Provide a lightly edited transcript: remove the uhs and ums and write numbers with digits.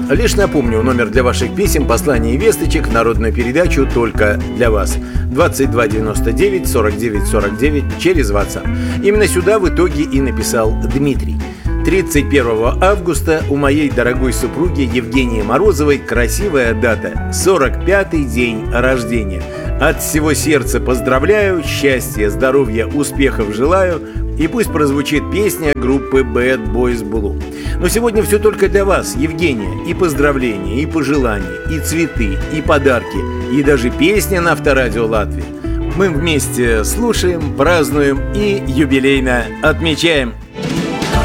Лишь напомню, номер для ваших писем, посланий и весточек в народную передачу «Только для вас» 2299 49 49 через WhatsApp. Именно сюда в итоге и написал Дмитрий. 31 августа у моей дорогой супруги Евгении Морозовой красивая дата – 45-й день рождения. От всего сердца поздравляю, счастья, здоровья, успехов желаю. И пусть прозвучит песня группы Bad Boys Blue. Но сегодня все только для вас, Евгения. И поздравления, и пожелания, и цветы, и подарки, и даже песня на Авторадио Латвии. Мы вместе слушаем, празднуем и юбилейно отмечаем.